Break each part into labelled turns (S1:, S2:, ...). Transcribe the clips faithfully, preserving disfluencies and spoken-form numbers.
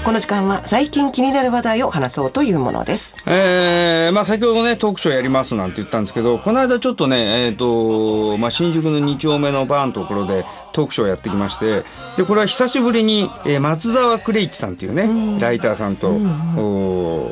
S1: この時間は最近気になる話題を話そうというものです。
S2: えーまあ、先ほどねトークショーやりますなんて言ったんですけど、この間ちょっとね、えーとまあ、新宿のに丁目のバーのところでトークショーやってきまして、でこれは久しぶりに、えー、松沢クレイチさんっていうね、うん、ライターさんと、うん、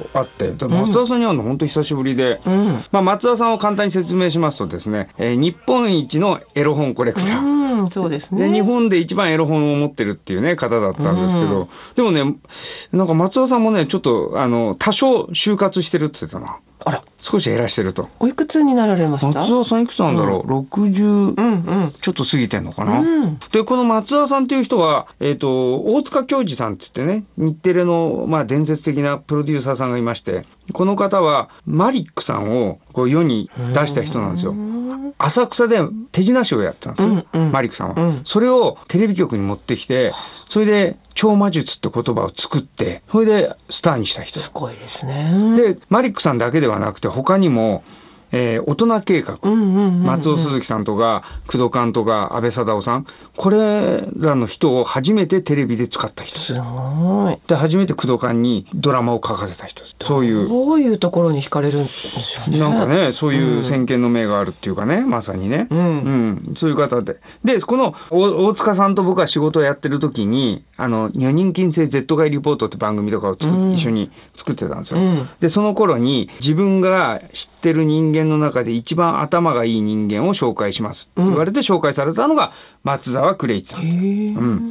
S2: 会って、で松沢さんに会うの本当に久しぶりで、うん、まあ、松沢さんを簡単に説明しますとですね、えー、日本一のエロ本コレクター、
S1: うん、そうですね、
S2: で日本で一番エロ本を持ってるっていうね方だったんですけど、うん、でもねなんか松沢さんもねちょっとあの多少就活してるって言ってたな。
S1: あら、
S2: 少し減らしてると。
S1: おいくつになられました？
S2: 松沢さんいくつなんだろう、うん、ろくじゅうちょっと過ぎてんのかな、うん、でこの松沢さんっていう人は、えーと、大塚教授さんって言ってね、日テレの、まあ、伝説的なプロデューサーさんがいまして、この方はマリックさんをこう世に出した人なんですよ。浅草で手品師をやってたんですよ、うんうん、マリックさんは、うん、それをテレビ局に持ってきて、それで超魔術って言葉を作って、それでスターにした人。
S1: すごいですね。
S2: でマリックさんだけではなくて他にも、えー、大人計画、うんうんうんうん、松尾鈴木さんとか工藤官とか安倍貞夫さん、これらの人を初めてテレビで使った人。
S1: すごい。
S2: で初めて工藤官にドラマを書かせた人。そういう
S1: どういうところに惹かれるんでしょうね。
S2: なんかね、そういう先見の明があるっていうかね、まさにね、うんうん、そういう方で、でこの大塚さんと僕は仕事をやってる時に、あの女人禁制 Z 街リポートって番組とかを作っ、うん、一緒に作ってたんですよ、うん、でその頃に自分が知ってる人間の中で一番頭がいい人間を紹介しますって言われて紹介されたのが松沢クレイチさん、うん、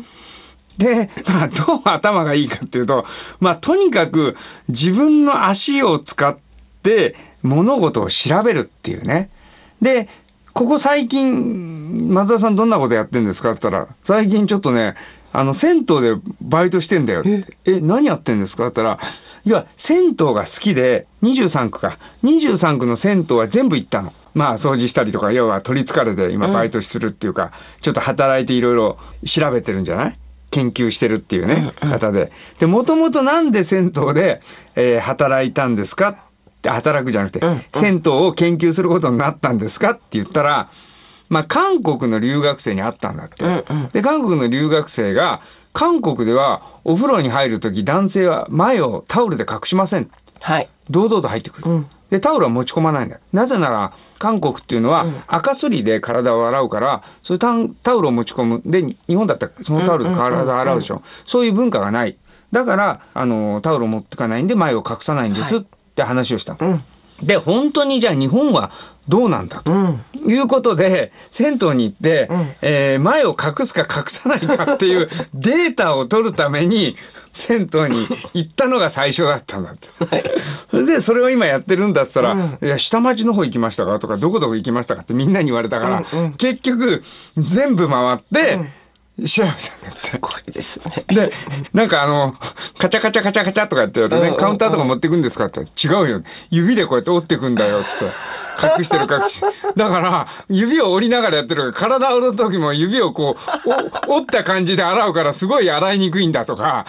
S2: で、まあ、どう頭がいいかっていうと、まあ、とにかく自分の足を使って物事を調べるっていうね。でここ最近松沢さんどんなことやってるんですかって言ったら、最近ちょっとねあの銭湯でバイトしてんだよって。ええ何やってんですかって言ったら、いや銭湯が好きでにじゅうさんくかにじゅうさんくの銭湯は全部行ったの。まあ掃除したりとか、要は取りつかれて今バイトするっていうか、うん、ちょっと働いていろいろ調べてるんじゃない、研究してるっていうね、うんうん、方で、でもともとなんで銭湯で、えー、働いたんですかって働くじゃなくて、うんうん、銭湯を研究することになったんですかって言ったら、まあ、韓国の留学生に会ったんだって、うんうん、で韓国の留学生が韓国ではお風呂に入るとき男性は前をタオルで隠しません、はい、堂々と入ってくる、うん、でタオルは持ち込まないんだ。なぜなら韓国っていうのは赤すりで体を洗うから、それ タ, タオルを持ち込むで、日本だったらそのタオルで体を洗うでしょ、うんうんうんうん、そういう文化がない。だからあのタオルを持ってかないんで前を隠さないんですって話をした、はい、うんで本当にじゃあ日本はどうなんだと、うん、いうことで銭湯に行って、うんえー、前を隠すか隠さないかっていうデータを取るために銭湯に行ったのが最初だったんだって、はい、でそれを今やってるんだったら、うん、いや下町の方行きましたかとかどこどこ行きましたかってみんなに言われたから、うんうん、結局全部回って、うん調べたんですって。
S1: すごいですね。
S2: でなんかあのカチャカチャカチャカチャとかやってるとね、カウンターとか持ってくんですかって違うよ指でこうやって折ってくんだよっつって隠してる隠してだから指を折りながらやってるから、体を折る時も指をこう折った感じで洗うからすごい洗いにくいんだとか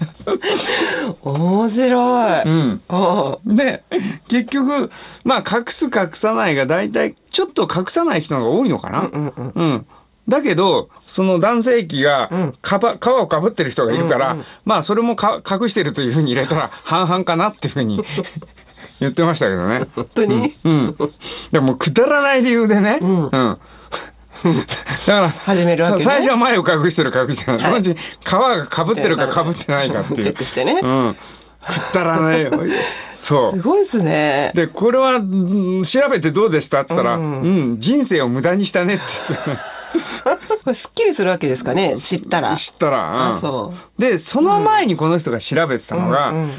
S1: 面白い、
S2: うん、で結局まあ隠す隠さないがだいたいちょっと隠さない人の方が多いのかな、うんうんうんうんだけどその男性器がかば皮をかぶってる人がいるから、うんうん、まあそれもか隠してるというふうに入れたら半々かなっていうふうに言ってましたけどね。
S1: 本当に、
S2: うんうん、でもくだらない理由でね、うんうん、だから
S1: 始めるわけね。
S2: 最初は前を隠してる隠してない、はい、そのうち皮がかぶってるかかぶってないかっていう
S1: チェックしてね、うん、
S2: くだらないそう
S1: すごいですね。
S2: でこれは調べてどうでしたって言ったら、うんうん、人生を無駄にしたねって言って
S1: これすっきりするわけですかね、知ったら
S2: 知ったら、うん、
S1: あそう
S2: でその前にこの人が調べてたのが、うんうん、